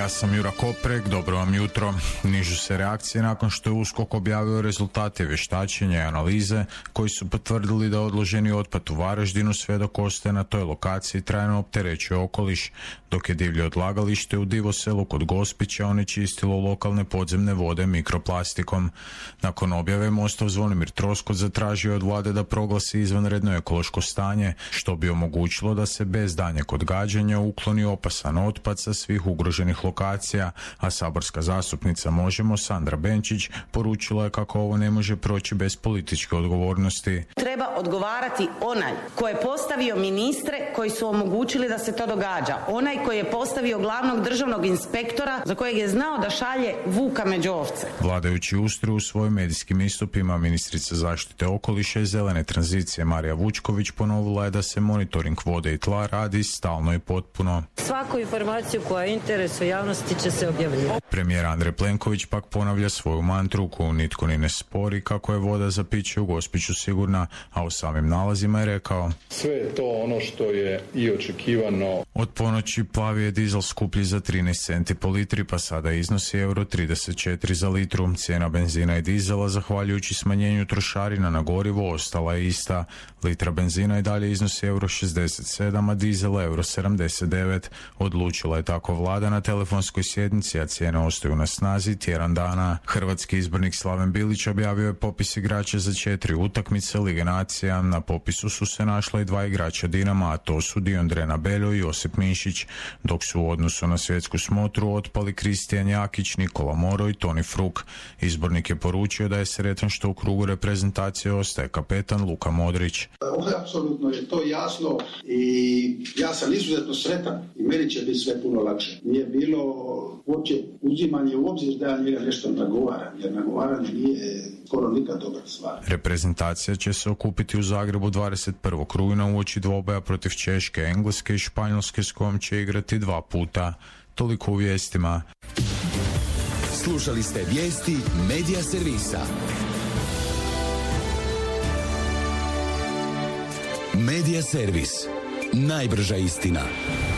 Ja sam Jura Koprek, dobro vam jutro. Nižu se reakcije nakon što je USKOK objavio rezultate vještačenja i analize koji su potvrdili da odloženi otpad u Varaždinu sve dok ostaje na toj lokaciji trajno opterećuje okoliš, dok je divlje odlagalište u Divoselu kod Gospića onečistilo lokalne podzemne vode mikroplastikom. Nakon objave Mostov Zvonimir Troskot zatražio od vlade da proglasi izvanredno ekološko stanje, što bi omogućilo da se bez daljnjeg odgađanja ukloni opasan otpad sa svih ugroženih lokacija, a saborska zastupnica Možemo Sandra Benčić poručila je kako ovo ne može proći bez političke odgovornosti. Treba odgovarati onaj ko je postavio ministre koji su omogućili da se to događa, onaj koji je postavio glavnog državnog inspektora za kojeg je znao da šalje vuka među ovce. Vladajući ustroj u svojim medijskim istupima ministrica zaštite okoliša i zelene tranzicije Marija Vučković ponovila je da se monitoring vode i tla radi stalno i potpuno. Svaku informaciju koja je interesu javnosti će se objavljivati. Premijer Andrej Plenković pak ponavlja svoju mantru koju nitko ni ne spori kako je voda za piće u Gospiću sigurna, a u samim nalazima je rekao: sve je to ono što je i očekivano. Od ponoći plavi je dizel skuplji za 13 centi po litri, pa sada iznosi €34 za litru. Cijena benzina i dizela, zahvaljujući smanjenju trošarina na gorivo, ostala je ista. Litra benzina i dalje iznosi €67, a dizela €79. Odlučila je tako vlada na telefonskoj sjednici, a cijene ostaju na snazi tjedan dana. Hrvatski izbornik Slaven Bilić objavio je popis igrača za 4 utakmice Lige nacija. Na popisu su se našla i 2 igrača Dinama, a to su Diondrena Beljo i Josip Mišić, dok su u odnosu na svjetsku smotru otpali Kristijan Jakić, Nikola Moro i Toni Fruk. Izbornik je poručio da je sretan što u krugu reprezentacije ostaje kapetan Luka Modrić. Apsolutno je to jasno i ja sam izuzetno sretan i meni će biti sve puno lakše. Nije bilo uopće uzimanje u obzir da ja njega nešto nagovaram, jer nagovaranje nije skoro nikad dobra stvar. Reprezentacija će se okupiti u Zagrebu 21. rujna uoči dvoboja protiv Češke, Engleske i Španjolske s kojom će igrati 2 puta. Toliko u vijestima. Slušali ste vijesti Medija servisa. Medija servis. Najbrža istina.